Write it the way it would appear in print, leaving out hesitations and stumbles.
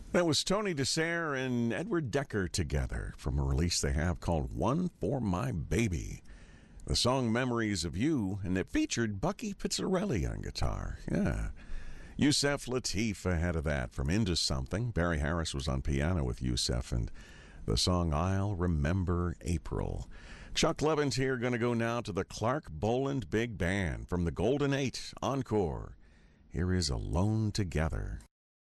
That was Tony DeSare and Edward Decker together from a release they have called One for My Baby. The song Memories of You, and it featured Bucky Pizzarelli on guitar. Yeah. Yusef Lateef ahead of that from Into Something. Barry Harris was on piano with Yusef, and the song I'll Remember April. Chuck Levin's here, going to go now to the Clark Boland Big Band from the Golden Eight Encore. Here is Alone Together.